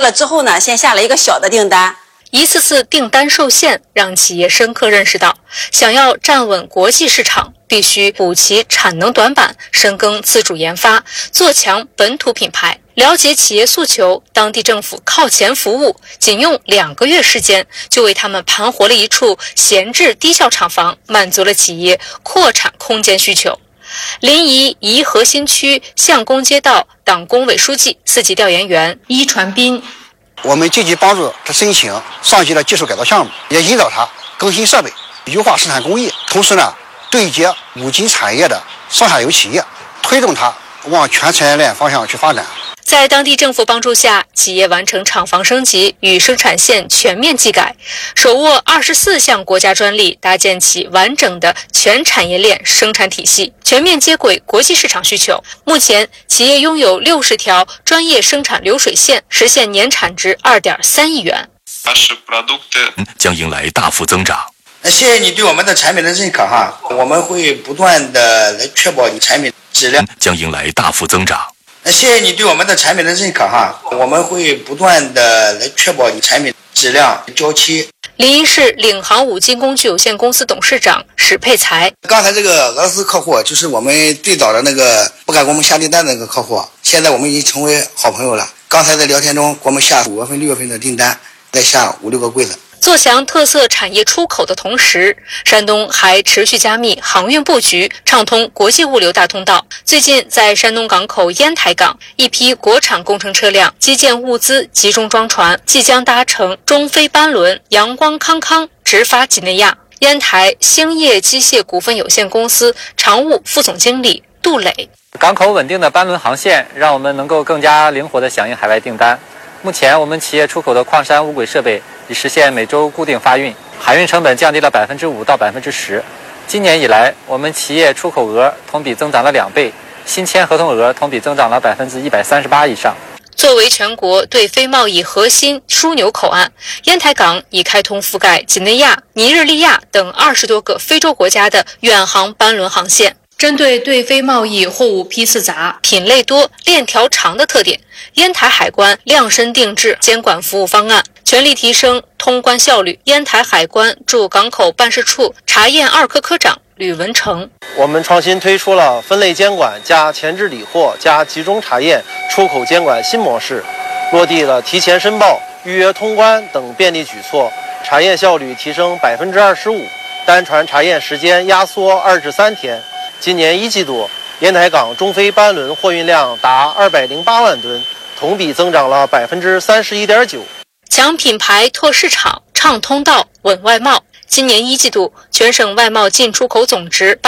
了之后呢，先下了一个小的订单。 一次次订单受限，让企业深刻认识到，想要站稳国际市场，必须补齐产能短板，深耕自主研发，做强本土品牌。了解企业诉求，当地政府靠前服务，仅用2个月时间，就为他们盘活了一处闲置低效厂房，满足了企业扩产空间需求。临沂颐和新区相公街道党工委书记、4级调研员伊传斌。 我们积极帮助他申请上级的技术改造项目，也引导他更新设备，优化生产工艺，同时呢，对接5G产业的上下游企业，推动它往全产业链方向去发展。 在当地政府帮助下，企业完成厂房升级与生产线全面技改，手握24项国家专利，搭建起完整的全产业链生产体系，全面接轨国际市场需求。目前，企业拥有60条专业生产流水线，实现年产值2.3亿元。 将迎来大幅增长。 谢谢你对我们的产品的认可哈，我们会不断的来确保你产品质量。 将迎来大幅增长。 谢谢你对我们的产品的认可哈，我们会不断的来确保你产品质量、交期。 临沂市领航5金工具有限公司董事长史佩才。 刚才这个俄罗斯客户就是我们最早的那个不敢给我们下订单的那个客户，现在我们已经成为好朋友了。刚才在聊天中给我们下5月份、6月份的订单，再下5、6个柜子。 做强特色产业出口的同时，山东还持续加密航运布局，畅通国际物流大通道。最近，在山东港口烟台港，一批国产工程车辆、基建物资集中装船，即将搭乘中非班轮阳光康康直发几内亚。烟台兴业机械股份有限公司常务副总经理杜磊。 港口稳定的班轮航线，让我们能够更加灵活地响应海外订单。目前，我们企业出口的矿山无轨设备已实现每周固定发运，海运成本降低了5%到10%。今年以来，我们企业出口额同比增长了2倍，新签合同额同比增长了138%以上。 作为全国对非贸易核心枢纽口岸，烟台港已开通覆盖几内亚、尼日利亚等20多个非洲国家的远航班轮航线。针对对非贸易货物批次杂、品类多、链条长的特点，烟台海关量身定制监管服务方案，全力提升通关效率。烟台海关驻港口办事处查验2科科长吕文成。 我们创新推出了分类监管加前置理货加集中查验出口监管新模式，落地了提前申报、预约通关等便利举措，查验效率提升25%，单船查验时间压缩2至3天。今年1季度，烟台港中非班轮货运量达208万吨，同比增长了31.9%。 强品牌拓市场，畅通道，稳外贸。今年1季度，全省外贸进出口总值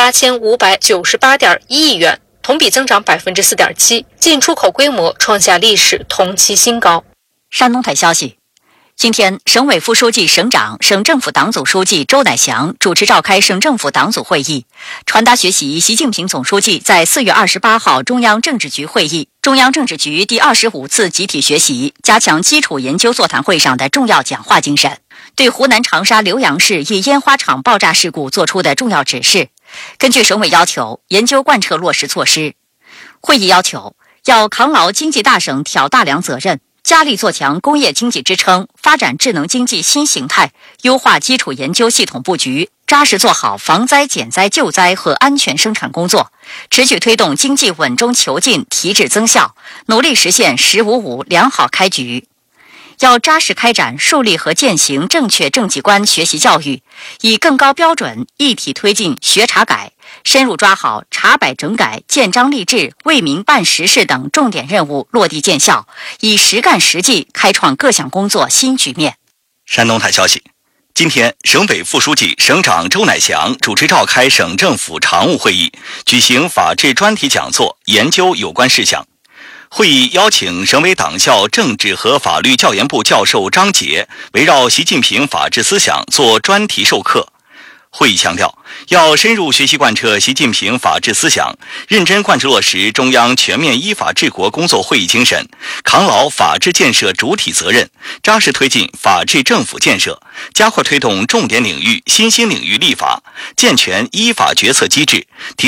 8598.1亿元，同比增长4.7%，进出口规模创下历史同期新高。 山东台消息。今天，省委副书记、省长、省政府党组书记周乃祥主持召开省政府党组会议，传达学习习近平总书记在4月28号中央政治局会议、中央政治局第25次集体学习加强基础研究座谈会上的重要讲话精神，对湖南长沙浏阳市一烟花厂爆炸事故作出的重要指示，根据省委要求，研究贯彻落实措施。会议要求，要扛牢经济大省挑大梁责任，加力做强工业经济支撑，发展智能经济新形态，优化基础研究系统布局，扎实做好防灾减灾救灾和安全生产工作，持续推动经济稳中求进提质增效，努力实现“10-5-5”良好开局。要扎实开展树立和践行正确政绩观学习教育，以更高标准一体推进学查改，深入抓好查摆整改、建章立制、为民办实事等重点任务落地见效，以实干实际开创各项工作新局面。 山东台消息，今天，省委副书记、省长周乃祥主持召开省政府常务会议，举行法治专题讲座，研究有关事项。会议邀请省委党校政治和法律教研部教授张杰围绕习近平法治思想做专题授课。会议强调，要深入学习贯彻习近平法治思想，认真贯彻落实中央全面依法治国工作会议精神，扛牢法治建设主体责任，扎实推进法治政府建设，加快推动重点领域、新兴领域立法，健全依法决策机制，提